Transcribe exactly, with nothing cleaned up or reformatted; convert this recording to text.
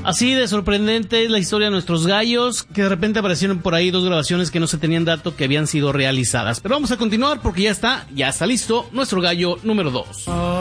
Así de sorprendente es la historia de nuestros gallos, que de repente aparecieron por ahí dos grabaciones que no se tenían dato que habían sido realizadas. Pero vamos a continuar porque ya está, ya está listo nuestro gallo número dos.